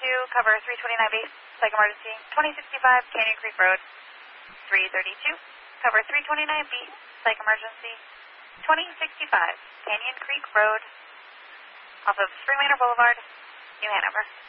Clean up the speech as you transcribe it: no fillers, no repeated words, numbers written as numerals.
cover 329B, psych emergency. 2065 Canyon Creek Road. 332, cover 329B, psych emergency. 2065 Canyon Creek Road, off of Freelander Boulevard, New Hanover.